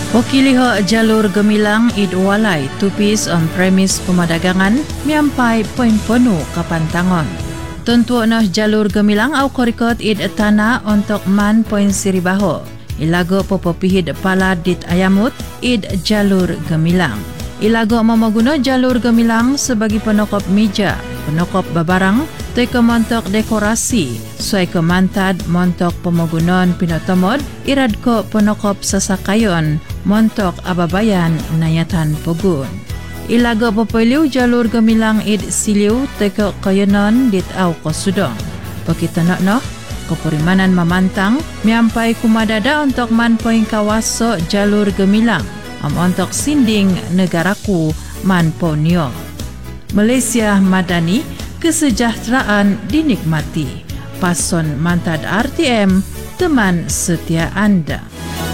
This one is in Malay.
Wakiliho jalur gemilang id walay tupis on premis pemadagangan miampai poin penuh kapantangon. Tentu noh jalur gemilang au korikot id tanah untuk man poin siribaho. Ilago popopihid pala dit ayamut id jalur gemilang. Ilago memaguna jalur gemilang sebagai penokop meja, penokop babarang, teka montok dekorasi, suai ke mantad montok pemagunon pinotomod, irad ko penokop sasakayon, montok ababayan nayatan pogun. Ilago popeliu jalur gemilang id siliu teka kayonon dit au kosudong. Pakita nok kepurimanan mamantang, miampai kumadada untuk manpoing kawaso jalur gemilang, untuk sinding negaraku manponyo. Malaysia Madani, kesejahteraan dinikmati. Pason mantad RTM, teman setia anda.